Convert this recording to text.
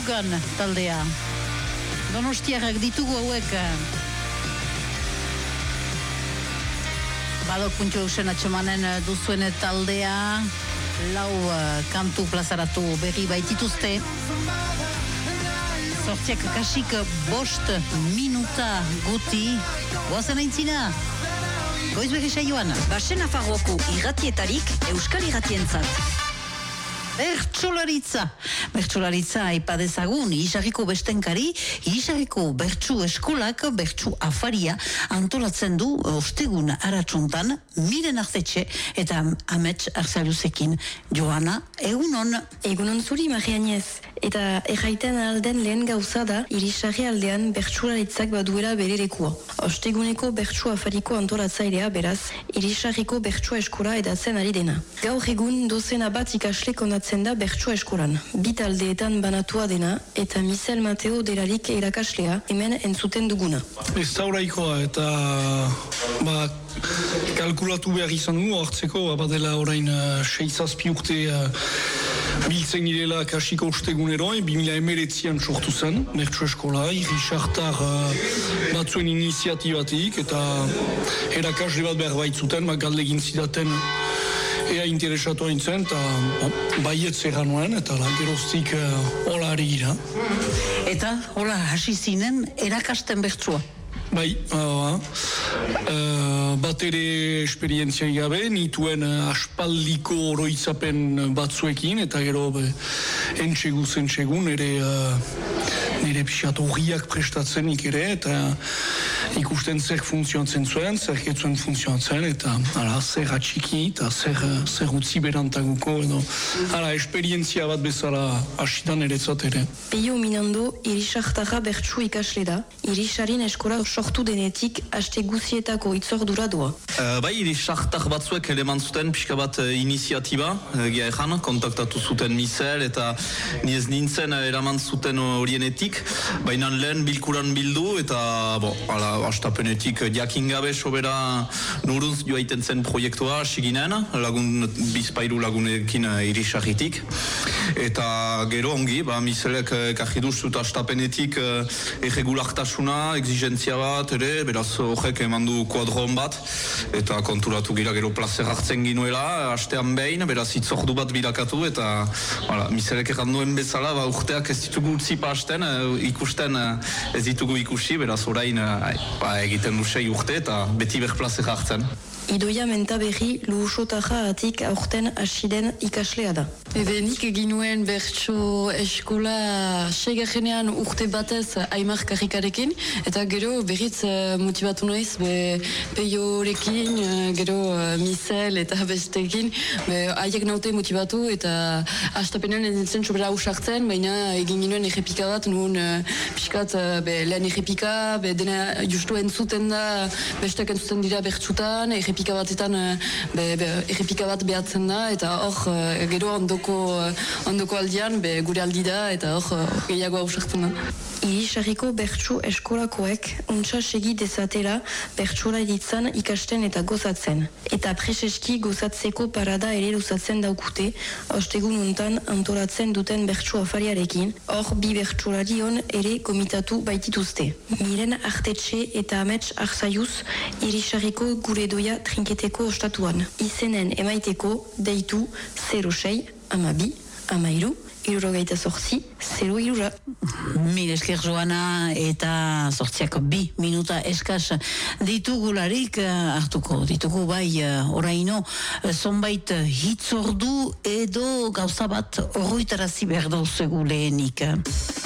Logan taldea. Donostiarrak ditugu hauek. Badok puntu eusen atxemanen duzuen taldea. Lau kantu plazaratu berri baitituzte. Sortziak kasik 5 minuta guti. Goazen aintzina. Goiz berri saioan. Basen Nafarroako irratietarik Euskal Irratientzat. Bertsolaritza aipadezagun Irisarriko bestenkari, Irisarriko bertsu eskolak bertsu afaria antolatzen du ostegun aratsuntan Miren Arzetxe eta Amets Arzaluzekin. Joana, egunon. Egunon zuri, Marianez. Eta erraiten alden lehen gauza da Irisarri aldean bertsularitzak baduela bere lekua. Osteguneko bertsu afariko antolatzailea beraz, Irisarriko bertsua eskola edatzen ari dena. Gaur egun dozena bat ikasle konatzen da bertsua eskolan. Bi taldeetan banatua dena eta Michel Mateo delarik erakaslea hemen entzuten duguna. Ez zauraikoa eta kalkulatu behar izan du hartzeko badela orain 6-7 urte biltzen girela kasiko ostegunero 2019an sortu zen bertsu eskola, Irisartar batzuen iniziatibatik eta erakasle bat behar baitzuten, galde egin zidaten ea interesatu haintzen eta baiet zerra nuen eta geroztik hola ari gira. Eta hola hasi zinen erakasten bertsua. Bai, bat ere esperientzia gabe, nituen aspaldiko oroitzapen batzuekin, eta gero entxegu nire pixat horriak prestatzen ere, eta ikusten zer funtzionatzen zuen, zer getzuen funtzionatzen, eta zer atxiki, eta zer utzi berantaguko, edo esperientzia bat bezala asidan eretzat ere. Peio Minando, Irisartarra bertsu ikasle da, Irisarin eskola sortu denetik aste guzietako itzordura doa. Bai, Irisartar batzuek eleman zuten pixka bat iniziatiba, egia ezan, kontaktatu zuten Michel, eta ni ez nintzen eraman zuten horienetik, baina lehen bilkuran bildu, eta astapenetik jakin gabe sobera nuruz joaiten zen proiektua siginen, bizpairu lagunekin Irisarritik, eta gero ongi, Michelek kajiduz zut astapenetik irregulartasuna, exigentzia bat, ere, beraz horrek eman du kuadron bat, eta konturatu gira gero plazer hartzen ginuela, astean behin, beraz itzordu bat bilakatu, eta Michelek erranduen bezala, urteak ez ditugu utzipa hasten, ikusten ez ditugu ikusi, beraz orain egiten du 6 urte, eta beti plazer hartzen. Idoia Mentaberri Luusotarra atik aurten asiden ikaslea da. Nik ginuen bertso eskola segarrenean urte batez Aimar Karrikarekin, eta gero berriz motibatu noiz Peiorekin, gero Michel eta bestekin, haiek naute motibatu eta astapenean nintzen sobera usartzen, baina egin ginuen errepika bat, nun pixkat lehen errepika, dena justu entzuten da, bestek entzuten dira bertsutan, errepika batetan errepika bat behatzen da, eta hor gero ondoko aldian gure aldi da, eta hor gehiago ausartzen da. Irisarriko bertsu eskolakoek untsa segi dezatela bertsula editzan ikasten eta gozatzen. Eta preseski gozatzeko parada ere luzatzen daukute, ostegun untan antolatzen duten bertsu afariarekin, hor bi bertsularion ere komitatu baitituzte. Miren Artetxe eta Amets Arzaiuz Irisarriko gure doia trinketeko ostatuan. Izenen emaiteko deitu 06 12 13 68 0 Mil esker Joana, eta sortziak 2 minuta eskas ditugularik hartuko ditugu oraino zonbait hitzordu edo gauza bat horroitarazi behar dauzegu lehenik.